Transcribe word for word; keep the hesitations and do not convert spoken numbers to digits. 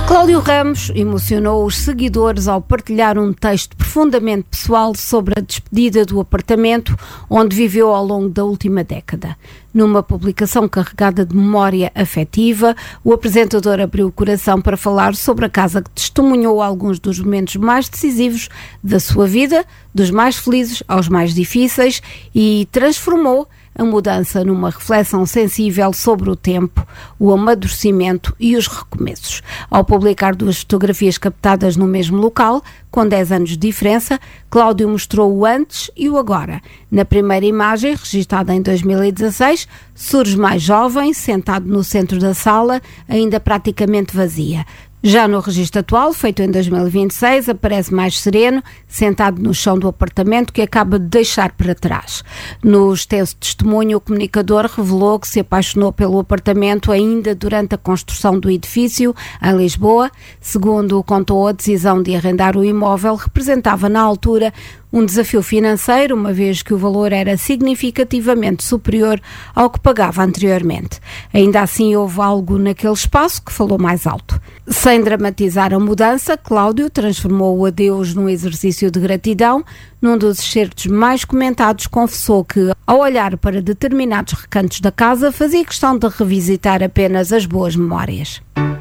Cláudio Ramos emocionou os seguidores ao partilhar um texto profundamente pessoal sobre a despedida do apartamento onde viveu ao longo da última década. Numa publicação carregada de memória afetiva, o apresentador abriu o coração para falar sobre a casa que testemunhou alguns dos momentos mais decisivos da sua vida, dos mais felizes aos mais difíceis, e transformou a mudança numa reflexão sensível sobre o tempo, o amadurecimento e os recomeços. Ao publicar duas fotografias captadas no mesmo local, com dez anos de diferença, Cláudio mostrou o antes e o agora. Na primeira imagem, registada em dois mil e dezasseis, surge mais jovem, sentado no centro da sala, ainda praticamente vazia. Já no registro atual, feito em dois mil e vinte e seis, aparece mais sereno, sentado no chão do apartamento que acaba de deixar para trás. No extenso testemunho, o comunicador revelou que se apaixonou pelo apartamento ainda durante a construção do edifício, em Lisboa. Segundo contou, a decisão de arrendar o imóvel representava na altura um desafio financeiro, uma vez que o valor era significativamente superior ao que pagava anteriormente. Ainda assim, houve algo naquele espaço que falou mais alto. Sem dramatizar a mudança, Cláudio transformou o adeus num exercício de gratidão. Num dos excertos mais comentados, confessou que, ao olhar para determinados recantos da casa, fazia questão de revisitar apenas as boas memórias.